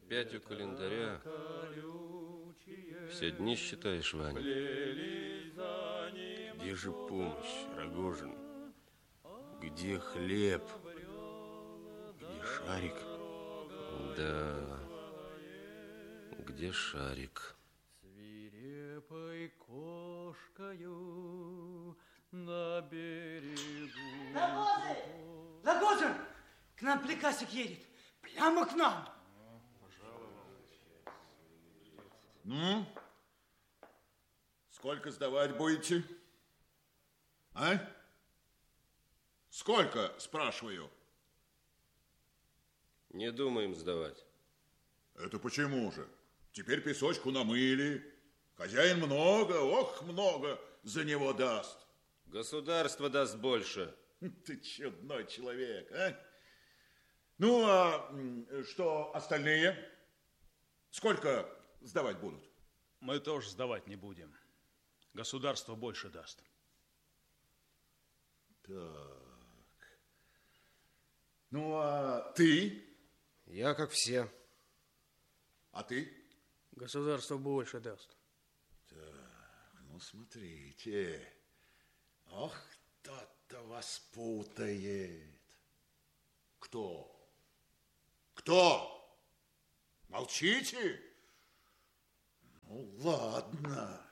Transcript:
Опять у календаря. Все дни считаешь, Ваня? Где же помощь, Рогожин? Где хлеб? Где шарик? Да, где шарик? Свирепой кошкою на берегу. Рогожин! К нам приказчик едет. Прямо к нам. Ну? Сколько сдавать будете? А? Сколько, спрашиваю? Не думаем сдавать. Это почему же? Теперь песочку намыли. Хозяин много, ох, много за него даст. Государство даст больше. Ты чудной человек, а? Ну, а что остальные? Сколько сдавать будут? Мы тоже сдавать не будем. Государство больше даст. Так. Ну, а ты? Я как все. А ты? Государство больше даст. Так, ну смотрите. Ох, кто-то вас путает. Кто? Кто? Молчите? Ну, ладно.